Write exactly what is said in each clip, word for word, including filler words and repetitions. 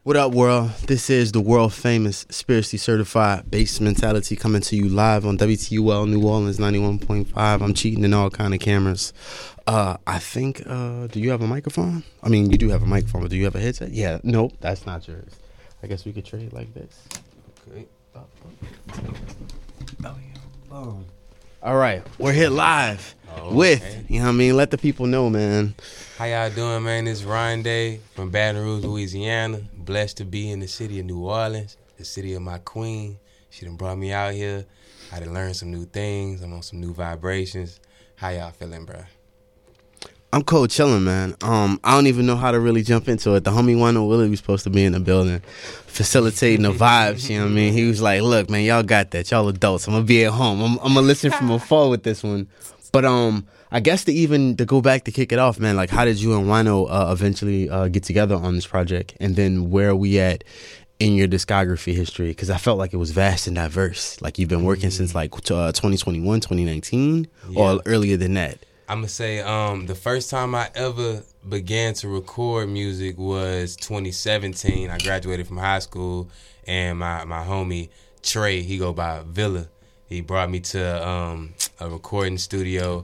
What up, world? This is the world famous spiritually certified Bass Mentality coming to you live on W T U L New Orleans ninety-one point five. I'm cheating in all kind of cameras. Uh, I think, uh, do you have a microphone? I mean, you do have a microphone, but do you have a headset? Yeah, nope, that's not yours. I guess we could trade like this. Okay. Oh, yeah. Boom. All right, we're here live oh, with, okay. you know what I mean? Let the people know, man. How y'all doing, man? It's Ryan Day from Baton Rouge, Louisiana. Blessed to be in the city of New Orleans, the city of my queen. She done brought me out here. I done learned some new things. I'm on some new vibrations. How y'all feeling, bro? I'm cold chilling, man. Um, I don't even know how to really jump into it. The homie Wino Willie was supposed to be in the building, facilitating the vibes, you know what I mean? He was like, look, man, y'all got that. Y'all adults. I'm going to be at home. I'm, I'm going to listen from afar with this one. But um, I guess to even to go back to kick it off, man, like how did you and Wino uh, eventually uh, get together on this project? And then where are we at in your discography history? Because I felt like it was vast and diverse. Like you've been working mm-hmm. since like uh, twenty twenty-one, twenty nineteen, yeah. or earlier than that. I'm going to say um, the first time I ever began to record music was twenty seventeen. I graduated from high school, and my, my homie Trey, he go by Villa. He brought me to um, a recording studio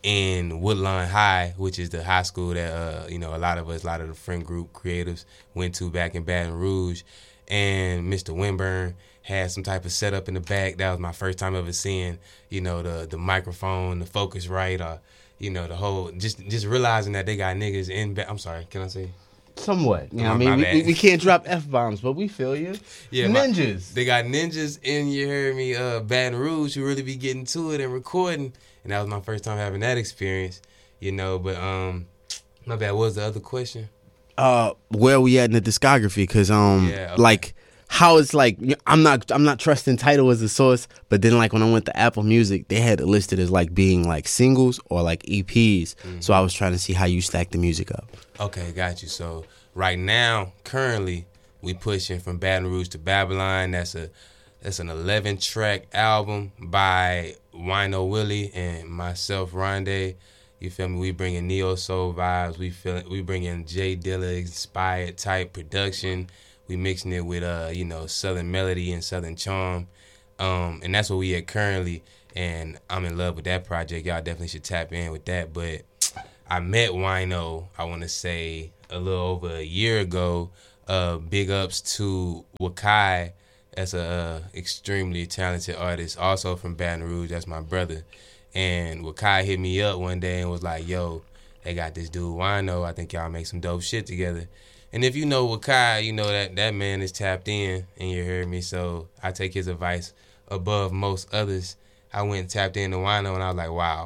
in Woodlawn High, which is the high school that uh, you know a lot of us, a lot of the friend group creatives went to back in Baton Rouge. And Mister Winburn had some type of setup in the back. That was my first time ever seeing, you know, the the microphone, the Focusrite, or you know, the whole just just realizing that they got niggas in. Ba- I'm sorry, can I say? Somewhat. You know what I mean? We, we can't drop F-bombs, but we feel you. Yeah, ninjas. My, they got ninjas in, you heard me, uh, Baton Rouge, who really be getting to it and recording. And that was my first time having that experience, you know. But, um, my bad, what was the other question? Uh, where are we at in the discography? Because, um, yeah, okay. like, how it's like, I'm not I'm not trusting Tidal as a source, but then, like, when I went to Apple Music, they had it listed as, like, being, like, singles or, like, E Ps. Mm-hmm. So I was trying to see how you stack the music up. Okay, got you. So right now, currently, we pushing from Baton Rouge to Babylon. That's a that's an eleven track album by Wino Willie and myself, Rondé. You feel me? We bringing neo soul vibes. We feel we bringing Jay Dilla inspired type production. We mixing it with uh you know Southern melody and Southern charm, um and that's what we at currently. And I'm in love with that project. Y'all definitely should tap in with that. But I met Wino, I want to say, a little over a year ago. Uh, big ups to Wakai. That's a uh, extremely talented artist, also from Baton Rouge. That's my brother. And Wakai hit me up one day and was like, yo, they got this dude Wino. I think y'all make some dope shit together. And if you know Wakai, you know that that man is tapped in, and you heard me. So I take his advice above most others. I went and tapped into Wino, and I was like, wow.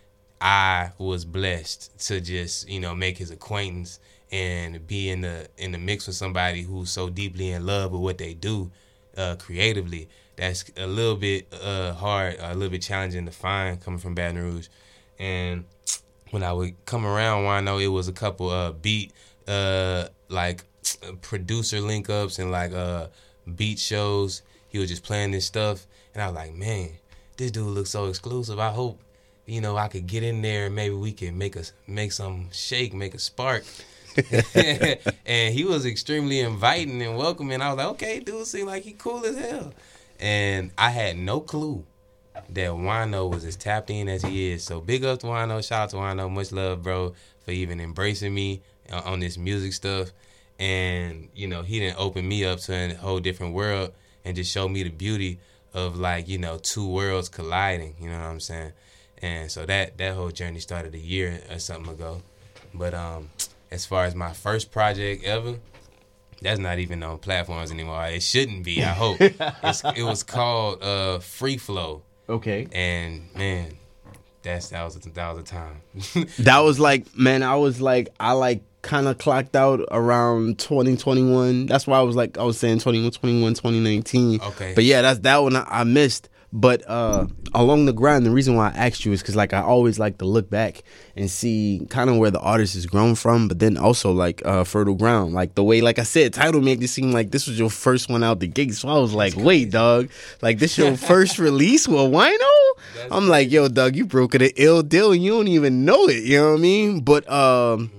I was blessed to just, you know, make his acquaintance and be in the in the mix with somebody who's so deeply in love with what they do uh, creatively. That's a little bit uh, hard, a little bit challenging to find coming from Baton Rouge. And when I would come around Wino, it was a couple uh, beat, uh, like producer link ups and like uh, beat shows. He was just playing this stuff, and I was like, man, this dude looks so exclusive. I hope, you know, I could get in there and maybe we could make a make some shake, make a spark. And he was extremely inviting and welcoming. I was like, okay, dude, seemed like he cool as hell. And I had no clue that Wino was as tapped in as he is. So big up to Wino, shout out to Wino, much love, bro, for even embracing me on this music stuff. And, you know, he didn't open me up to a whole different world and just show me the beauty of, like, you know, two worlds colliding, you know what I'm saying? And so that, that whole journey started a year or something ago. But um, as far as my first project ever, that's not even on platforms anymore. It shouldn't be, I hope. it's, it was called uh, Free Flow. Okay. And, man, that's that was a, that was a time. That was like, man, I was like, I like kind of clocked out around twenty twenty-one. That's why I was like, I was saying twenty-one, twenty-one, twenty nineteen. Okay. But yeah, that's that one I, I missed. But uh, along the grind, the reason why I asked you is because, like, I always like to look back and see kind of where the artist has grown from, but then also, like, uh, fertile ground. Like, the way, like I said, Tidal made it seem like this was your first one out the gate. So I was like, wait, dog. Like, this your first release with Wino? That's I'm like, yo, dog, you broke it an ill deal and you don't even know it. You know what I mean? But um, mm-hmm.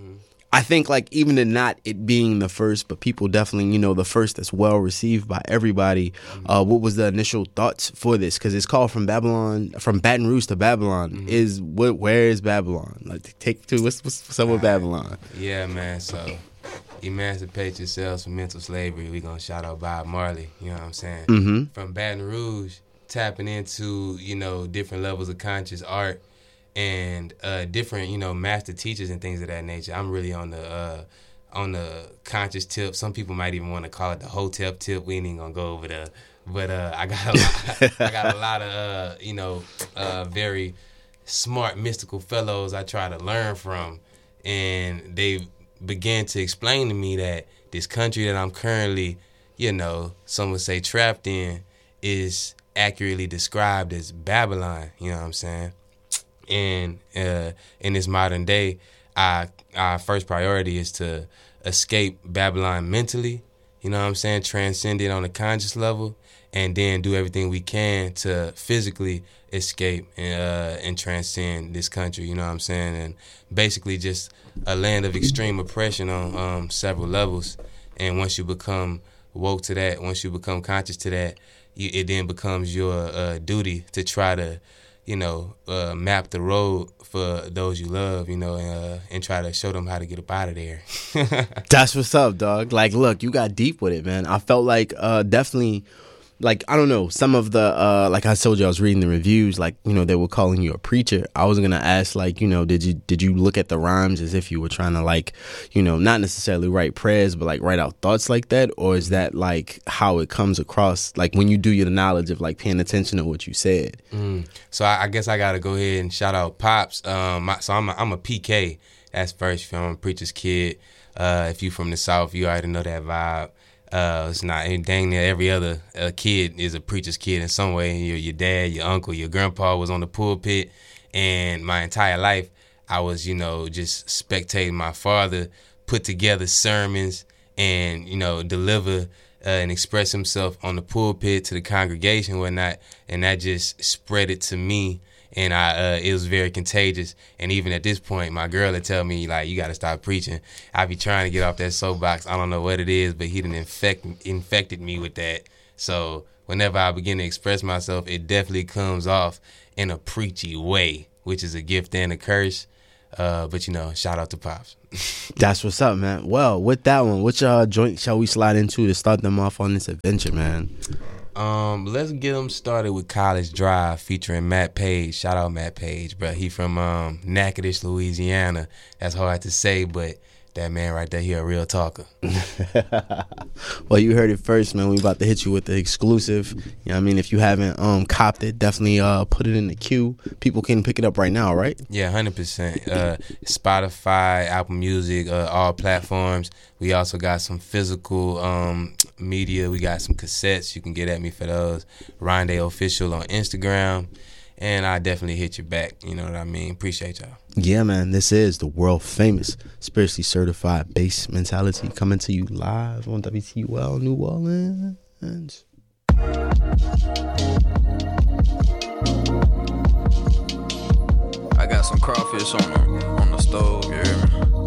I think like even in not it being the first, but people definitely, you know, the first that's well received by everybody. Uh, what was the initial thoughts for this? Because it's called From Babylon, From Baton Rouge to Babylon. Mm-hmm. Is what? Where is Babylon? Like take two. What's what's up with Babylon? Yeah, man. So emancipate yourselves from mental slavery. We gonna shout out Bob Marley. You know what I'm saying? Mm-hmm. From Baton Rouge, tapping into, you know, different levels of conscious art. And uh, different, you know, master teachers and things of that nature. I'm really on the uh, on the conscious tip. Some people might even want to call it the hotep tip. We ain't even gonna go over there. But uh, I got a lot, I got a lot of uh, you know uh, very smart mystical fellows I try to learn from, and they began to explain to me that this country that I'm currently, you know, some would say trapped in, is accurately described as Babylon. You know what I'm saying? And uh, in this modern day, our, our first priority is to escape Babylon mentally, you know what I'm saying, transcend it on a conscious level, and then do everything we can to physically escape and, uh, and transcend this country, you know what I'm saying, and basically just a land of extreme oppression on um, several levels. And once you become woke to that, once you become conscious to that, you, it then becomes your uh, duty to try to, you know, uh, map the road for those you love, you know, uh, and try to show them how to get up out of there. That's what's up, dog. Like, look, you got deep with it, man. I felt like uh, definitely, like, I don't know, some of the, uh, like I told you, I was reading the reviews, like, you know, they were calling you a preacher. I was going to ask, like, you know, did you did you look at the rhymes as if you were trying to, like, you know, not necessarily write prayers, but, like, write out thoughts like that? Or is that, like, how it comes across, like, when you do your knowledge of, like, paying attention to what you said? Mm. So I, I guess I got to go ahead and shout out Pops. Um, my, so I'm a, I'm a P K. That's first. I'm a preacher's kid. Uh, if you from the South, you already know that vibe. Uh, it's not dang near every other uh, kid is a preacher's kid in some way. Your, your dad, your uncle, your grandpa was on the pulpit, and my entire life I was, you know, just spectating my father put together sermons and, you know, deliver uh, and express himself on the pulpit to the congregation and whatnot, and that just spread it to me. And I, uh, it was very contagious. And even at this point, my girl would tell me, like, you got to stop preaching. I be trying to get off that soapbox. I don't know what it is, but he done infect, infected me with that. So whenever I begin to express myself, it definitely comes off in a preachy way, which is a gift and a curse. Uh, but, you know, shout out to Pops. That's what's up, man. Well, with that one, which uh, joint shall we slide into to start them off on this adventure, man? Um, let's get them started with College Drive featuring Matt Page. Shout out Matt Page, bro. He from um, Natchitoches, Louisiana. That's hard to say, but that man right there, he a real talker. Well, you heard it first, man. We about to hit you with the exclusive. You know what I mean? If you haven't um copped it, definitely uh put it in the queue. People can pick it up right now, right? Yeah, one hundred percent. Uh, Spotify, Apple Music, uh, all platforms. We also got some physical um media. We got some cassettes. You can get at me for those. Rondé Official on Instagram. And I definitely hit you back. You know what I mean? Appreciate y'all. Yeah, man. This is the world famous spiritually certified Bass Mentality coming to you live on W T U L New Orleans. I got some crawfish on the on the stove. You hear me?